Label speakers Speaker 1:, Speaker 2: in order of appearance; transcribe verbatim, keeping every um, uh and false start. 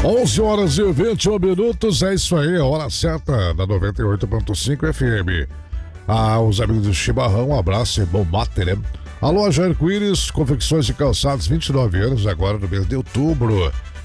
Speaker 1: onze horas e vinte e um minutos, é isso aí, a hora certa da noventa e oito ponto cinco F M. Ah, os amigos do Chimarrão, um abraço e bom mate, né? A loja Arco-Íris, confecções de calçados, vinte e nove anos, agora no mês de outubro.